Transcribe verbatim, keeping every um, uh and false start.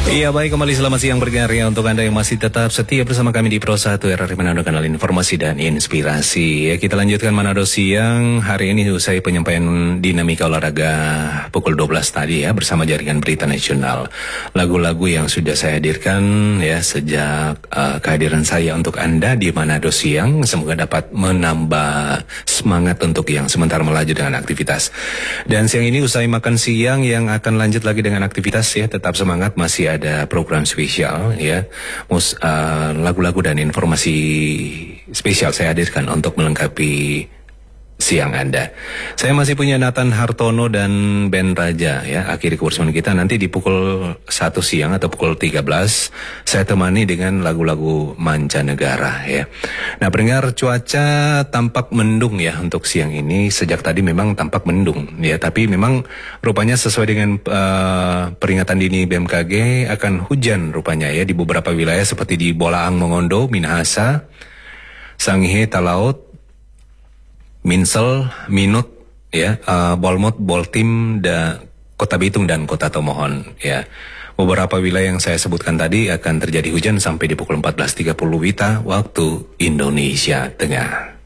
Iya baik, kembali selamat siang berdengar ya untuk Anda yang masih tetap setia bersama kami di Pro satu R R I Manado, kanal informasi dan inspirasi. Ya, kita lanjutkan Manado siang hari ini usai penyampaian dinamika olahraga pukul dua belas tadi ya bersama jaringan berita nasional. Lagu-lagu yang sudah saya hadirkan ya sejak uh, kehadiran saya untuk Anda di Manado siang semoga dapat menambah semangat untuk yang sementara melaju dengan aktivitas. Dan siang ini usai makan siang yang akan lanjut lagi dengan aktivitas ya, tetap semangat, masih ada program spesial ya, mus uh, lagu-lagu dan informasi spesial saya hadirkan untuk melengkapi siang Anda. Saya masih punya Nathan Hartono dan Ben Raja ya, akhiri kebersamaan kita nanti di pukul satu siang atau pukul tiga belas saya temani dengan lagu-lagu mancanegara ya. Nah, pendengar, cuaca tampak mendung ya untuk siang ini, sejak tadi memang tampak mendung ya, tapi memang rupanya sesuai dengan uh, peringatan dini B M K G akan hujan rupanya ya di beberapa wilayah seperti di Bolaang Mongondo, Minahasa, Sangihe, Talaut, Minsel, Minut, ya, uh, Bolmut, Boltim, dan Kota Bitung dan Kota Tomohon, ya. Beberapa wilayah yang saya sebutkan tadi akan terjadi hujan sampai di pukul empat belas tiga puluh W I T A waktu Indonesia Tengah.